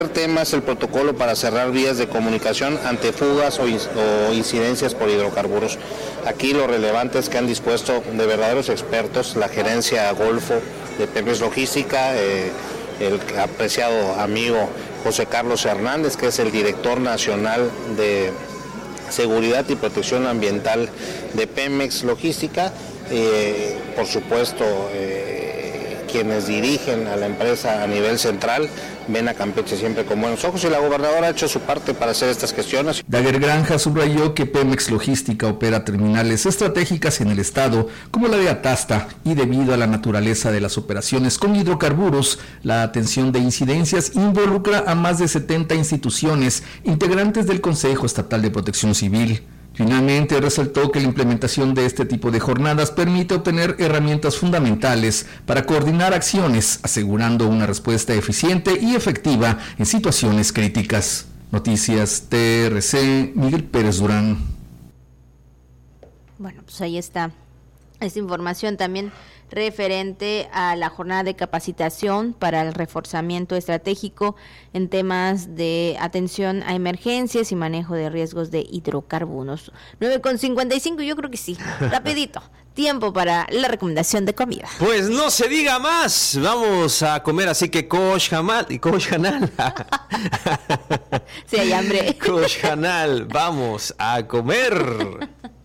El tema es el protocolo para cerrar vías de comunicación ante fugas o incidencias por hidrocarburos. Aquí lo relevante es que han dispuesto de verdaderos expertos, la gerencia Golfo de Pemex Logística, el apreciado amigo José Carlos Hernández, que es el director nacional de Seguridad y Protección Ambiental de Pemex Logística, por supuesto quienes dirigen a la empresa a nivel central ven a Campeche siempre con buenos ojos y la gobernadora ha hecho su parte para hacer estas gestiones. Daguer Granja subrayó que Pemex Logística opera terminales estratégicas en el estado como la de Atasta y debido a la naturaleza de las operaciones con hidrocarburos, la atención de incidencias involucra a más de 70 instituciones integrantes del Consejo Estatal de Protección Civil. Finalmente, resaltó que la implementación de este tipo de jornadas permite obtener herramientas fundamentales para coordinar acciones, asegurando una respuesta eficiente y efectiva en situaciones críticas. Noticias TRC, Miguel Pérez Durán. Bueno, pues ahí está esta información también referente a la jornada de capacitación para el reforzamiento estratégico en temas de atención a emergencias y manejo de riesgos de hidrocarburos. 9:55, yo creo que sí, rapidito. Tiempo para la recomendación de comida. Pues no se diga más, vamos a comer, así que Kosh Hanal. Sí, hay hambre. Kosh Hanal, vamos a comer.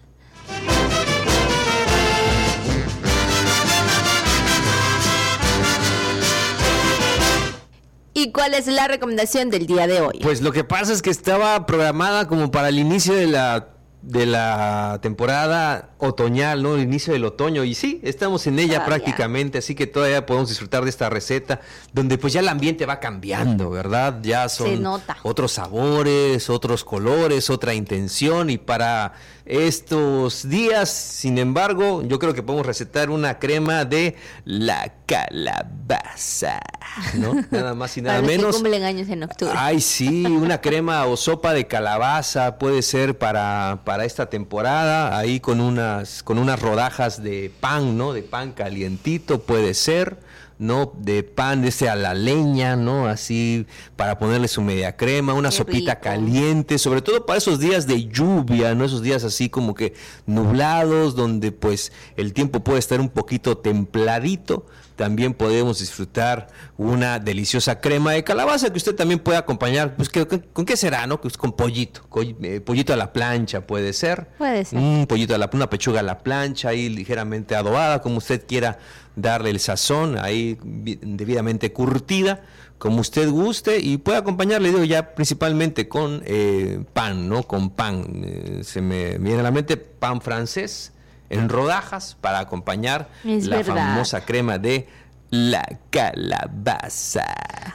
¿Y cuál es la recomendación del día de hoy? Pues lo que pasa es que estaba programada como para el inicio de la temporada otoñal, ¿no? El inicio del otoño, y sí, estamos en ella prácticamente, así que todavía podemos disfrutar de esta receta, donde pues ya el ambiente va cambiando, ¿verdad? Ya son otros sabores, otros colores, otra intención, y para estos días, sin embargo, yo creo que podemos recetar una crema de la calabaza, ¿no? Nada más y nada menos. Cumplen años en octubre. Ay, sí, una crema o sopa de calabaza puede ser para esta temporada, ahí con unas rodajas de pan, ¿no? De pan calientito puede ser, ¿no? De pan ese a la leña, ¿no? Así para ponerle su media crema, una sopita caliente, sobre todo para esos días de lluvia, ¿no? Esos días así como que nublados, donde pues el tiempo puede estar un poquito templadito. También podemos disfrutar una deliciosa crema de calabaza que usted también puede acompañar, pues ¿con qué será, no? Pues con pollito, pollito a la plancha puede ser. Puede ser. Pollito una pechuga a la plancha, ahí ligeramente adobada, como usted quiera darle el sazón, ahí debidamente curtida, como usted guste, y puede acompañarle, digo, ya principalmente con pan, ¿no? Con pan, se me viene a la mente pan francés, en rodajas para acompañar famosa crema de la calabaza.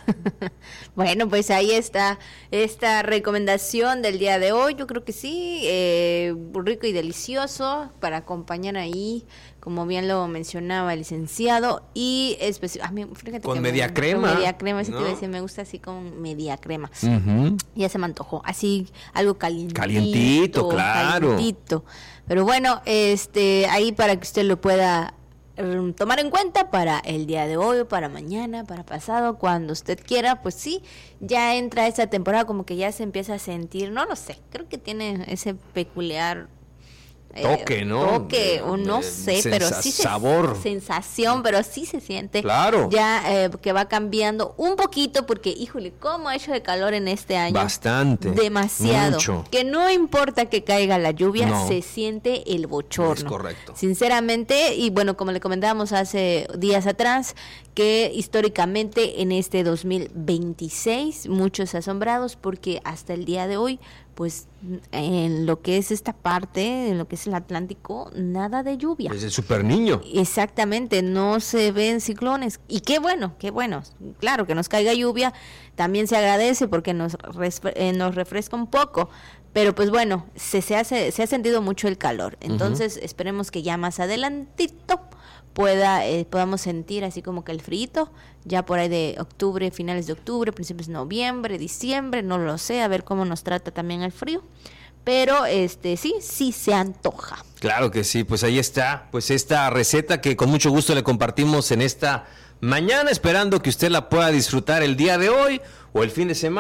Bueno, pues ahí está esta recomendación del día de hoy. Yo creo que sí, rico y delicioso para acompañar ahí, como bien lo mencionaba el licenciado, y con media crema. Con media crema, ¿no? Te iba a decir, me gusta así con media crema. Uh-huh. Ya se me antojó, así algo calientito, claro. Calientito. Pero bueno, ahí para que usted lo pueda tomar en cuenta para el día de hoy, para mañana, para pasado, cuando usted quiera, pues sí, ya entra esa temporada, como que ya se empieza a sentir, no lo sé, creo que tiene ese peculiar toque, ¿no? Toque, o no sé, pero sí sabor. Sensación, pero sí se siente. Claro. Ya que va cambiando un poquito, porque, híjole, cómo ha hecho de calor en este año. Bastante. Demasiado. Mucho. Que no importa que caiga la lluvia, se siente el bochorno. Es correcto. Sinceramente, y bueno, como le comentábamos hace días atrás, que históricamente en este 2026, muchos asombrados, porque hasta el día de hoy, pues en lo que es esta parte, en lo que es el Atlántico, nada de lluvia. Desde súper niño. Exactamente, no se ven ciclones. Y qué bueno, claro, que nos caiga lluvia, también se agradece porque nos refresca un poco. Pero pues bueno, se ha sentido mucho el calor. Entonces esperemos que ya más adelantito podamos sentir así como que el frío, ya por ahí de octubre, finales de octubre, principios de noviembre, diciembre, no lo sé, a ver cómo nos trata también el frío, pero sí se antoja. Claro que sí, pues ahí está, pues esta receta que con mucho gusto le compartimos en esta mañana, esperando que usted la pueda disfrutar el día de hoy o el fin de semana.